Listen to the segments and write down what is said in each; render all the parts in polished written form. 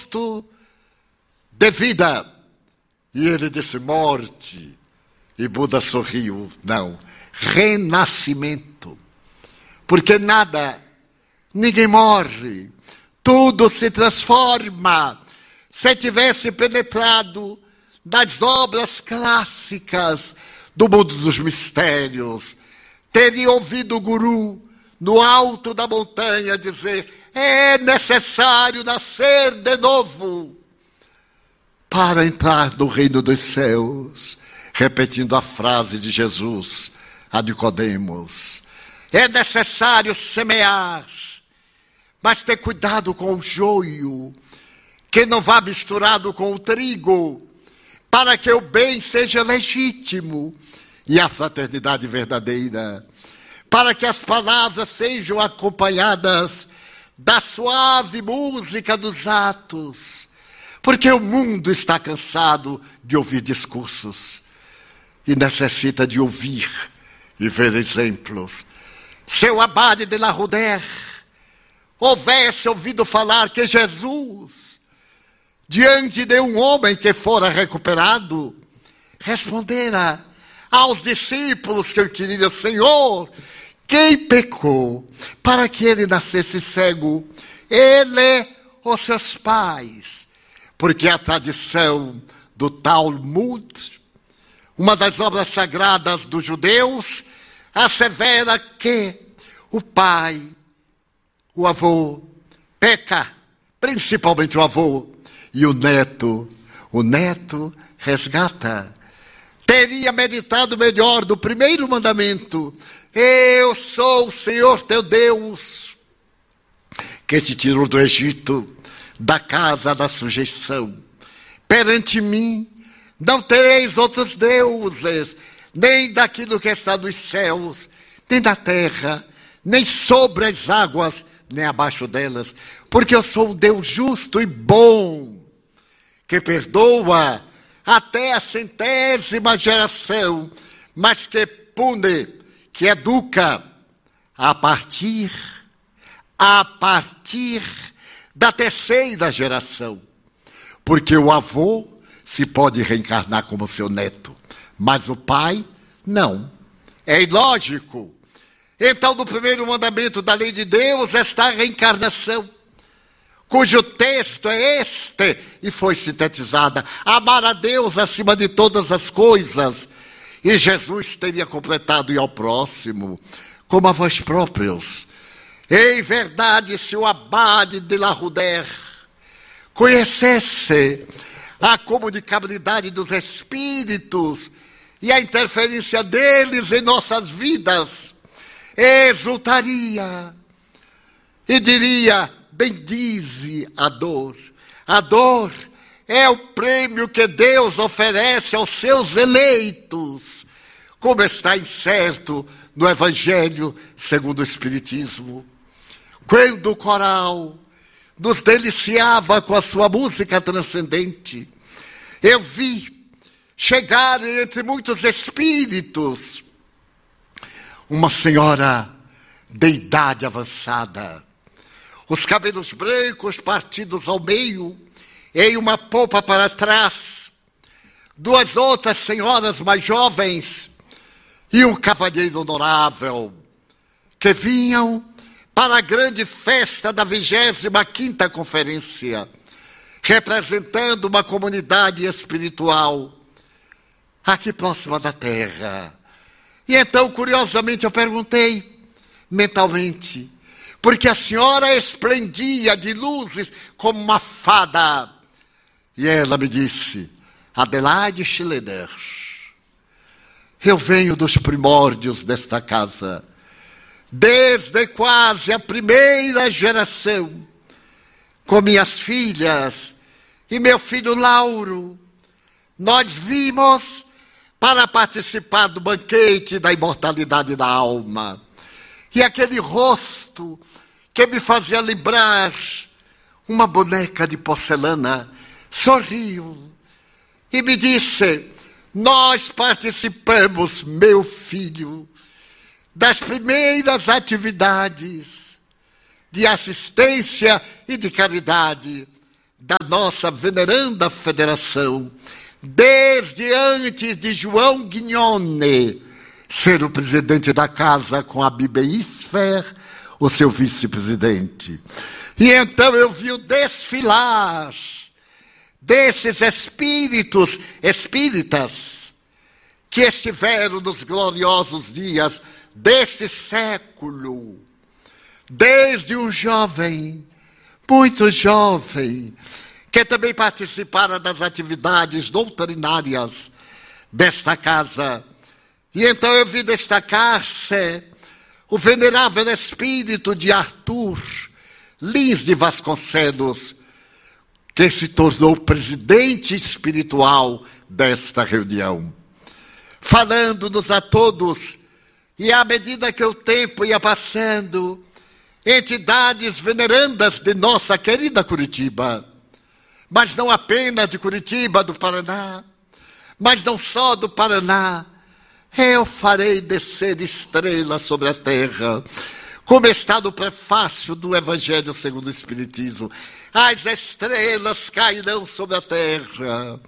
rosto de vida. E ele disse: morte. E Buda sorriu. Não, renascimento. Porque ninguém morre. Tudo se transforma. Se tivesse penetrado nas obras clássicas do mundo dos mistérios, teria ouvido o guru no alto da montanha dizer: é necessário nascer de novo para entrar no reino dos céus. Repetindo a frase de Jesus a Nicodemos: é necessário semear, mas ter cuidado com o joio, que não vá misturado com o trigo, para que o bem seja legítimo e a fraternidade verdadeira, para que as palavras sejam acompanhadas da suave música dos atos, porque o mundo está cansado de ouvir discursos e necessita de ouvir e ver exemplos. Seu Abade de la Rudère houvesse ouvido falar que Jesus, diante de um homem que fora recuperado, respondera aos discípulos que queriam: Senhor, quem pecou para que ele nascesse cego? Ele ou seus pais? Porque a tradição do Talmud, uma das obras sagradas dos judeus, assevera que o pai, o avô, peca, principalmente o avô, e o neto resgata. Teria meditado melhor do primeiro mandamento: eu sou o Senhor teu Deus, que te tirou do Egito, da casa da sujeição. Perante mim não tereis outros deuses, nem daquilo que está nos céus, nem da terra, nem sobre as águas, nem abaixo delas, porque eu sou um Deus justo e bom, que perdoa até a 100ª geração, mas que pune, que educa a partir da 3ª geração. Porque o avô se pode reencarnar como seu neto, mas o pai não. É ilógico. Então, no primeiro mandamento da lei de Deus está a reencarnação, cujo texto é este, e foi sintetizada: amar a Deus acima de todas as coisas. E Jesus teria completado: e ao próximo, como a vós próprios. Em verdade, se o Abade de la Rudère conhecesse a comunicabilidade dos espíritos e a interferência deles em nossas vidas, exultaria e diria: bendize a dor. A dor é o prêmio que Deus oferece aos seus eleitos, como está incerto no Evangelho segundo o Espiritismo. Quando o coral nos deliciava com a sua música transcendente, eu vi chegar entre muitos espíritos uma senhora de idade avançada, os cabelos brancos partidos ao meio, em uma polpa para trás, 2 outras senhoras mais jovens e um cavalheiro honorável, que vinham para a grande festa da 25ª conferência, representando uma comunidade espiritual aqui próxima da Terra. E então, curiosamente, eu perguntei mentalmente, porque a senhora esplendia de luzes como uma fada. E ela me disse: Adelaide Schileder, eu venho dos primórdios desta casa, desde quase a 1ª geração, com minhas filhas e meu filho Lauro. Nós vimos para participar do banquete da imortalidade da alma. E aquele rosto que me fazia lembrar uma boneca de porcelana sorriu e me disse: nós participamos, meu filho, das primeiras atividades de assistência e de caridade da nossa veneranda federação, desde antes de João Guignone ser o presidente da casa com a Bibe Isfer, o seu vice-presidente. E então eu vi o desfilar desses espíritas que estiveram nos gloriosos dias desse século, desde um jovem, muito jovem, que também participara das atividades doutrinárias desta casa. E então eu vi destacar-se o venerável espírito de Arthur Lins de Vasconcelos, que se tornou presidente espiritual desta reunião, falando-nos a todos, e à medida que o tempo ia passando, entidades venerandas de nossa querida Curitiba, mas não apenas de Curitiba, do Paraná, mas não só do Paraná, eu farei descer estrelas sobre a terra, como está no prefácio do Evangelho segundo o Espiritismo. As estrelas cairão sobre a terra.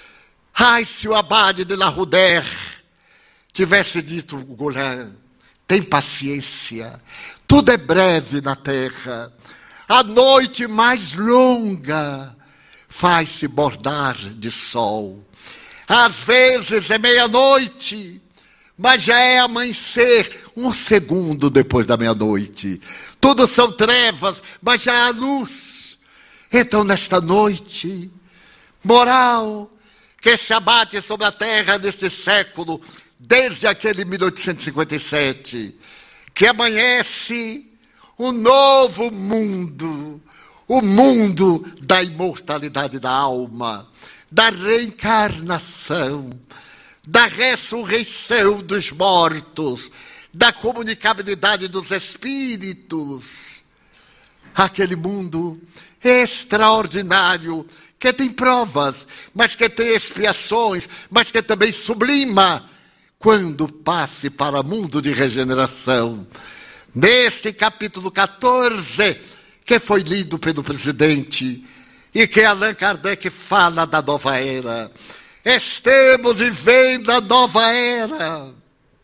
Ai, se o abade de La Roudère tivesse dito, Goulin, tem paciência, tudo é breve na terra. A noite mais longa faz-se bordar de sol. Às vezes é meia-noite, mas já é amanhecer, um segundo depois da meia-noite. Tudo são trevas, mas já há luz. Então, nesta noite, moral, que se abate sobre a terra nesse século, desde aquele 1857, que amanhece um novo mundo, o mundo da imortalidade da alma, da reencarnação, da ressurreição dos mortos, da comunicabilidade dos espíritos. Aquele mundo extraordinário, que tem provas, mas que tem expiações, mas que também sublima, quando passe para o mundo de regeneração. Nesse capítulo 14, que foi lido pelo presidente, e que Allan Kardec fala da nova era. Estamos vivendo a nova era.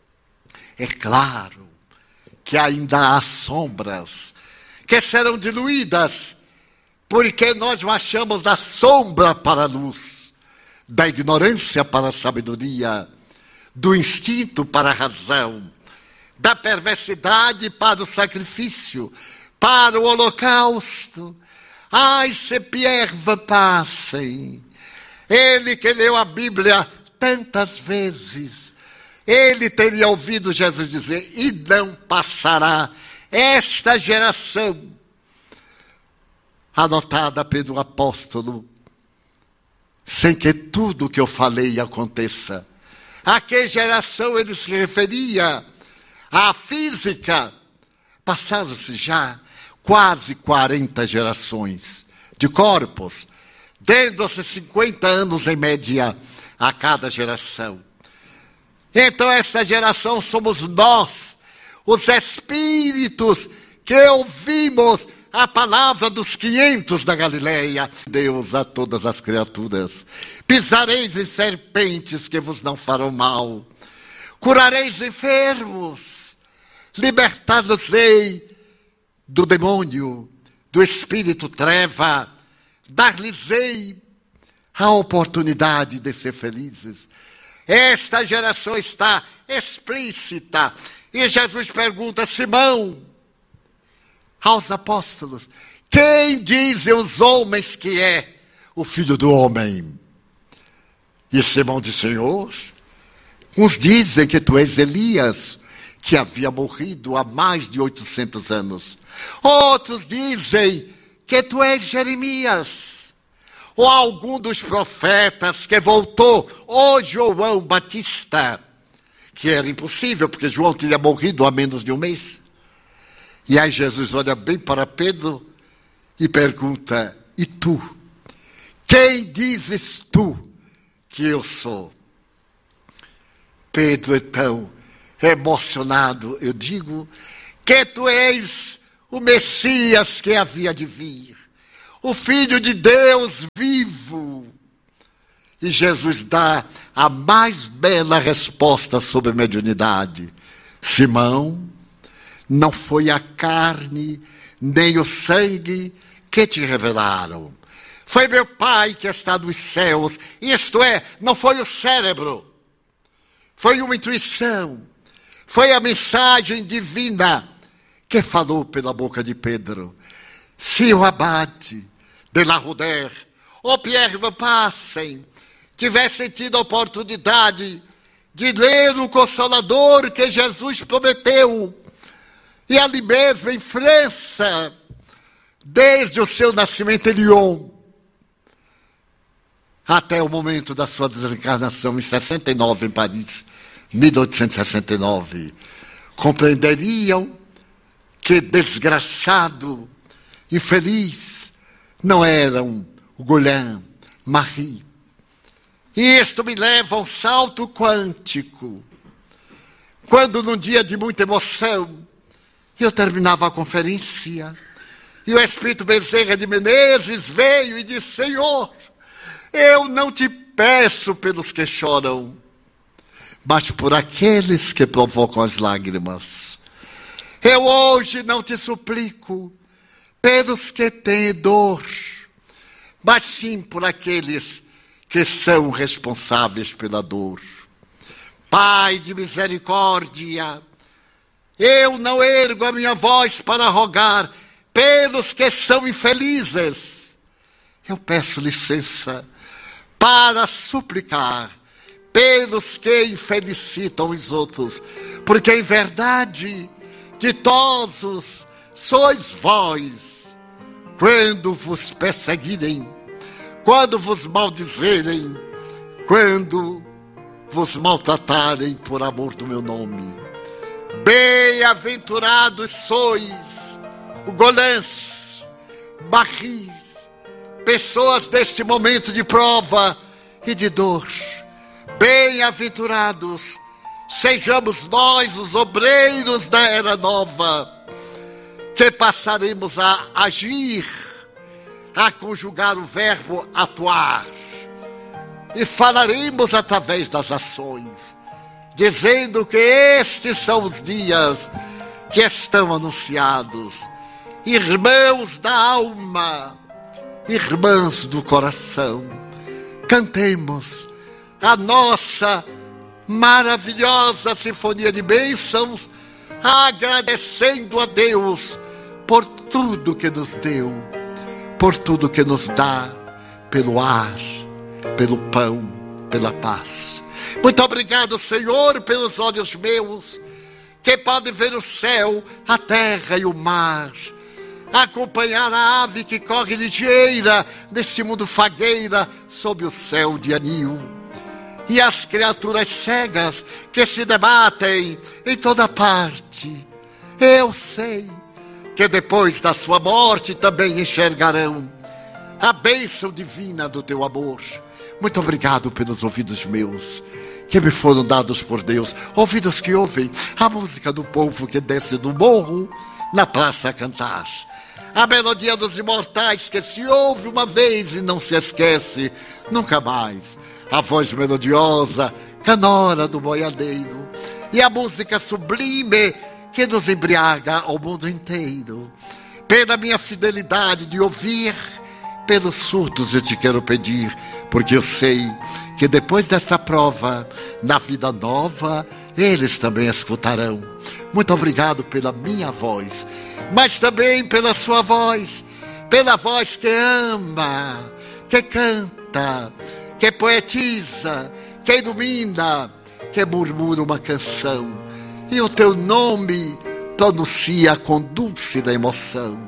É claro que ainda há sombras que serão diluídas, porque nós marchamos da sombra para a luz, da ignorância para a sabedoria, do instinto para a razão, da perversidade para o sacrifício, para o holocausto. Ai, se Pierre Van Passen, ele que leu a Bíblia tantas vezes, ele teria ouvido Jesus dizer, e não passará esta geração, anotada pelo apóstolo, sem que tudo o que eu falei aconteça. A que geração ele se referia? À física. Passaram-se já quase 40 gerações de corpos, dando-se 50 anos em média a cada geração. Então essa geração somos nós, os espíritos que ouvimos a palavra dos 500 da Galileia. Deus a todas as criaturas, pisareis em serpentes que vos não farão mal, curareis enfermos, libertar-los-ei do demônio, do espírito treva, dar-lhes-ei a oportunidade de ser felizes. Esta geração está explícita. E Jesus pergunta a Simão, aos apóstolos, quem dizem os homens que é o Filho do Homem? E Simão disse, Senhor, uns dizem que tu és Elias, que havia morrido há mais de 800 anos. Outros dizem que tu és Jeremias, ou algum dos profetas que voltou, ou João Batista, que era impossível, porque João tinha morrido há menos de um mês. E aí Jesus olha bem para Pedro e pergunta, e tu? Quem dizes tu que eu sou? Pedro, então, emocionado, eu digo que tu és o Messias que havia de vir, o Filho de Deus vivo. E Jesus dá a mais bela resposta sobre a mediunidade. Simão, não foi a carne nem o sangue que te revelaram. Foi meu Pai que está nos céus. Isto é, não foi o cérebro. Foi uma intuição. Foi a mensagem divina que falou pela boca de Pedro. Se o abade de La Roudère ou Pierre Van Passen tivessem tido a oportunidade de ler o Consolador que Jesus prometeu, e ali mesmo em França, desde o seu nascimento em Lyon, até o momento da sua desencarnação em 69 em Paris, 1869, compreenderiam que desgraçado, infeliz, não eram o Goulin, Marie. E isto me leva a um salto quântico. Quando num dia de muita emoção, eu terminava a conferência, e o Espírito Bezerra de Menezes veio e disse: Senhor, eu não te peço pelos que choram, mas por aqueles que provocam as lágrimas. Eu hoje não te suplico pelos que têm dor, mas sim por aqueles que são responsáveis pela dor. Pai de misericórdia, eu não ergo a minha voz para rogar pelos que são infelizes. Eu peço licença para suplicar pelos que infelicitam os outros, porque em verdade ditosos sois vós, quando vos perseguirem, quando vos maldizerem, quando vos maltratarem por amor do meu nome. Bem-aventurados sois, o Golens, Maries, pessoas deste momento de prova e de dor. Bem-aventurados sejamos nós, os obreiros da Era Nova, que passaremos a agir, a conjugar o verbo atuar, e falaremos através das ações, dizendo que estes são os dias que estão anunciados. Irmãos da alma, irmãs do coração, cantemos a nossa maravilhosa sinfonia de bênçãos, agradecendo a Deus por tudo que nos deu, por tudo que nos dá, pelo ar, pelo pão, pela paz. Muito obrigado, Senhor, pelos olhos meus, que podem ver o céu, a terra e o mar, acompanhar a ave que corre ligeira neste mundo fagueira sob o céu de anil, e as criaturas cegas que se debatem em toda parte. Eu sei que depois da sua morte também enxergarão a bênção divina do teu amor. Muito obrigado pelos ouvidos meus, que me foram dados por Deus, ouvidos que ouvem a música do povo que desce do morro na praça a cantar, a melodia dos imortais que se ouve uma vez e não se esquece nunca mais, a voz melodiosa, canora do boiadeiro, e a música sublime que nos embriaga ao mundo inteiro. Pela minha fidelidade de ouvir, pelos surdos eu te quero pedir, porque eu sei que depois desta prova, na vida nova, eles também escutarão. Muito obrigado pela minha voz, mas também pela sua voz, pela voz que ama, que canta, que poetiza, que ilumina, que murmura uma canção, e o teu nome pronuncia com dulce da emoção.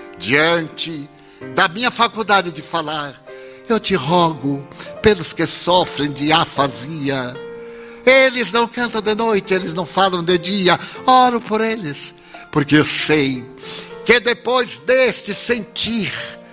Diante da minha faculdade de falar, eu te rogo pelos que sofrem de afasia. Eles não cantam de noite, eles não falam de dia. Oro por eles, porque eu sei que depois deste sentir,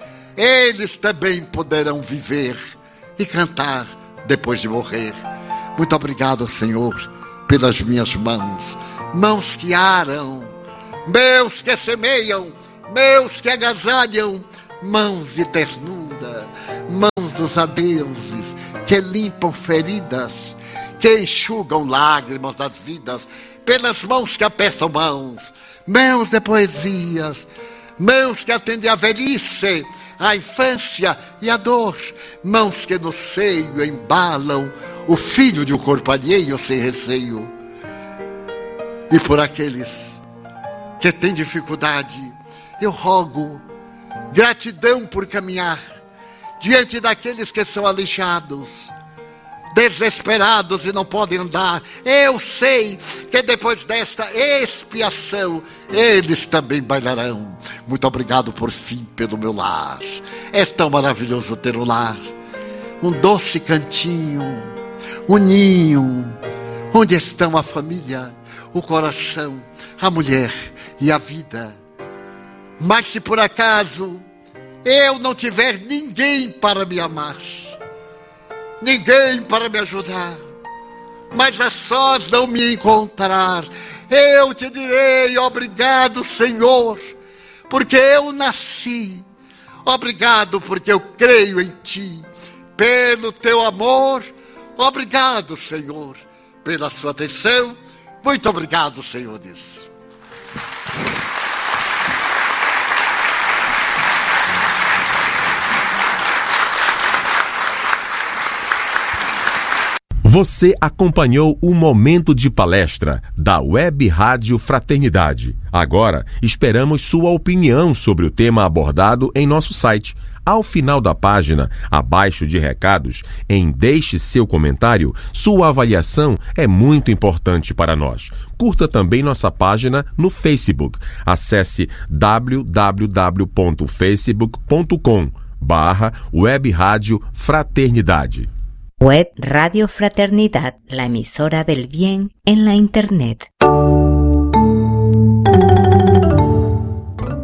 eles também poderão viver e cantar depois de morrer. Muito obrigado, Senhor, pelas minhas mãos, mãos que aram, meus que semeiam, meus que agasalham, mãos de ternura, mãos dos adeuses, que limpam feridas, que enxugam lágrimas das vidas, pelas mãos que apertam mãos de poesias, mãos que atendem a velhice, a infância e a dor, mãos que no seio embalam o filho de um corpo alheio sem receio. E por aqueles que têm dificuldade, eu rogo gratidão por caminhar diante daqueles que são aleijados, desesperados e não podem andar. Eu sei que depois desta expiação, eles também bailarão. Muito obrigado por fim pelo meu lar. É tão maravilhoso ter um lar, um doce cantinho, um ninho, onde estão a família, o coração, a mulher e a vida. Mas se por acaso eu não tiver ninguém para me amar, ninguém para me ajudar, mas a sós não me encontrar, eu te direi: obrigado, Senhor, porque eu nasci. Obrigado porque eu creio em Ti, pelo Teu amor. Obrigado, Senhor, pela sua atenção. Muito obrigado, senhores. Você acompanhou o Momento de Palestra da Web Rádio Fraternidade. Agora, esperamos sua opinião sobre o tema abordado em nosso site. Ao final da página, abaixo de recados, deixe seu comentário. Sua avaliação é muito importante para nós. Curta também nossa página no Facebook. Acesse www.facebook.com/Web Rádio Fraternidade. Web Radio Fraternidad, la emisora del bien en la Internet.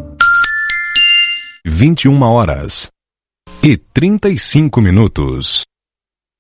21h35.